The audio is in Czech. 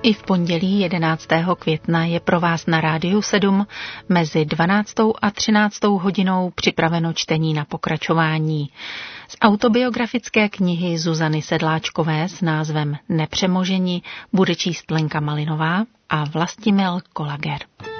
I v pondělí 11. května je pro vás na Rádiu 7 mezi 12. a 13. hodinou připraveno čtení na pokračování. Z autobiografické knihy Zuzany Sedláčkové s názvem Nepřemoženi bude číst Lenka Malinová a Vlastimil Kolager.